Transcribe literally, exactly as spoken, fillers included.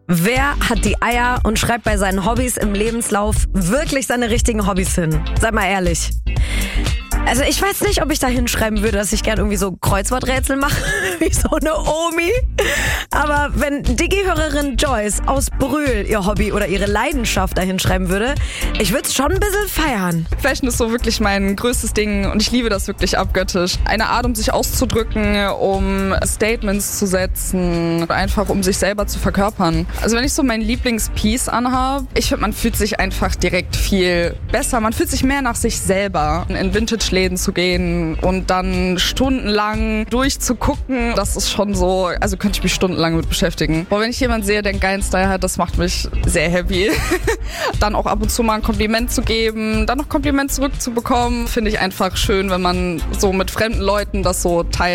Wer hat die Eier und schreibt bei seinen Hobbys im Lebenslauf wirklich seine richtigen Hobbys hin? Seid mal ehrlich. Also ich weiß nicht, ob ich da hinschreiben würde, dass ich gerne irgendwie so Kreuzworträtsel mache, wie so eine Omi. Aber wenn Digi-Hörerin Joyce aus Brühl ihr Hobby oder ihre Leidenschaft da hinschreiben würde, ich würde es schon ein bisschen feiern. Fashion ist so wirklich mein größtes Ding und ich liebe das wirklich abgöttisch. Eine Art, um sich auszudrücken, um Statements zu setzen, einfach um sich selber zu verkörpern. Also wenn ich so mein Lieblingspiece anhabe, ich finde, man fühlt sich einfach direkt viel besser. Man fühlt sich mehr nach sich selber. In Vintage Läden zu gehen und dann stundenlang durchzugucken, das ist schon so, also könnte ich mich stundenlang mit beschäftigen. Aber wenn ich jemanden sehe, der einen geilen Style hat, das macht mich sehr happy. Dann auch ab und zu mal ein Kompliment zu geben, dann noch Kompliment zurückzubekommen, finde ich einfach schön, wenn man so mit fremden Leuten das so teilt.